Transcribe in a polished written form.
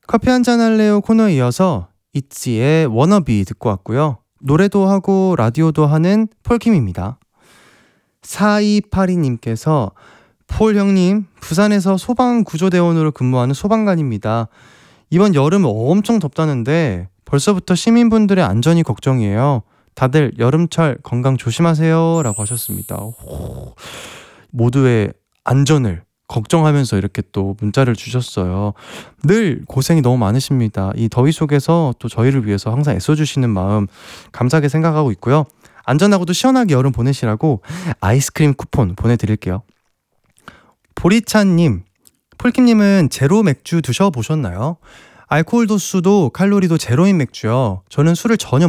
커피 한잔 할래요 코너에 이어서 있지의 워너비 듣고 왔고요. 노래도 하고 라디오도 하는 폴킴입니다. 4282님께서 폴 형님, 부산에서 소방구조대원으로 근무하는 소방관입니다. 이번 여름 엄청 덥다는데 벌써부터 시민분들의 안전이 걱정이에요. 다들 여름철 건강 조심하세요 라고 하셨습니다. 모두의 안전을 걱정하면서 이렇게 또 문자를 주셨어요. 늘 고생이 너무 많으십니다. 이 더위 속에서 또 저희를 위해서 항상 애써주시는 마음 감사하게 생각하고 있고요. 안전하고도 시원하게 여름 보내시라고 아이스크림 쿠폰 보내드릴게요. 보리찬님, 폴킴님은 제로 맥주 드셔보셨나요? 알코올 도수도 칼로리도 제로인 맥주요. 저는 술을 전혀